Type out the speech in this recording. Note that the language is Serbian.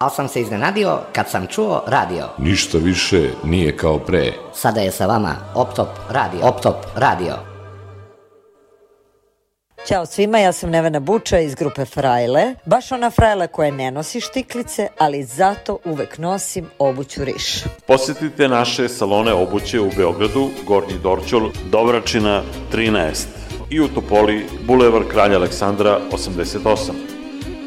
ali sam se iznenadio kad sam čuo radio. Ništa više nije kao pre. Sada je sa vama Optop Radio. Optop Radio. Ćao svima, ja sam Nevena Buča iz grupe Frajle. Baš ona Frajla koja ne nosi štiklice, ali zato uvek nosim obuću Riš. Posjetite naše salone obuće u Beogradu, Gornji Dorćol, Dovračina 13 i u Topoli, Bulevar Kralja Aleksandra 88.